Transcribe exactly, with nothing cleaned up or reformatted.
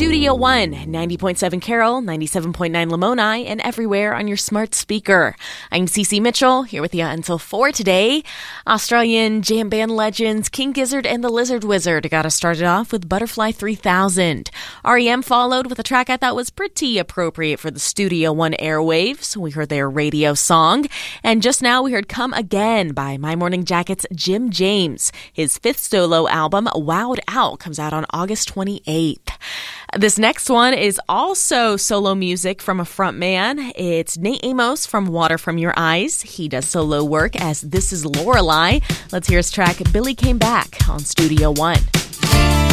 Studio One, ninety point seven Carroll, ninety-seven point nine Lamoni, and everywhere on your smart speaker. I'm Cece Mitchell, here with you until four today. Australian jam band legends King Gizzard and the Lizard Wizard got us started off with Butterfly three thousand. R E M followed with a track I thought was pretty appropriate for the Studio One airwaves. We heard their radio song. And just now we heard Come Again by My Morning Jacket's Jim James. His fifth solo album, Wowed Out, comes out on August twenty-eighth. This next one is also solo music from a frontman. It's Nate Amos from Water From Your Eyes. He does solo work as This Is Lorelei. Let's hear his track Billy Came Back on Studio One.